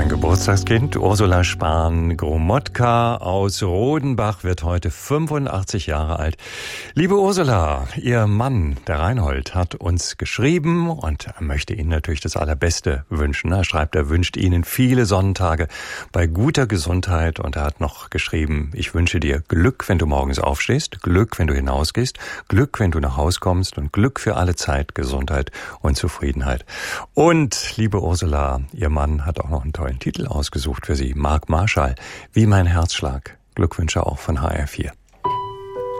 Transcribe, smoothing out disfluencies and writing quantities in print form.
Mein Geburtstagskind Ursula Spahn-Gromotka aus Rodenbach wird heute 85 Jahre alt. Liebe Ursula, Ihr Mann, der Reinhold, hat uns geschrieben und möchte Ihnen natürlich das Allerbeste wünschen. Er schreibt, er wünscht Ihnen viele Sonnentage bei guter Gesundheit und er hat noch geschrieben, ich wünsche dir Glück, wenn du morgens aufstehst, Glück, wenn du hinausgehst, Glück, wenn du nach Haus kommst und Glück für alle Zeit, Gesundheit und Zufriedenheit. Und, liebe Ursula, Ihr Mann hat auch noch einen tollen Titel ausgesucht für Sie. Mark Marshall, Wie mein Herzschlag. Glückwünsche auch von HR4.